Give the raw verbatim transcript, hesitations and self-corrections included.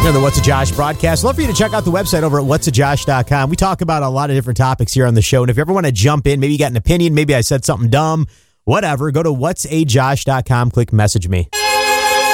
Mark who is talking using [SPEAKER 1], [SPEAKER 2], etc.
[SPEAKER 1] Here on the What's a Josh broadcast. Love for you to check out the website over at whats a josh dot com. We talk about a lot of different topics here on the show. And if you ever want to jump in, maybe you got an opinion, maybe I said something dumb, whatever, go to whats a josh dot com, click message me.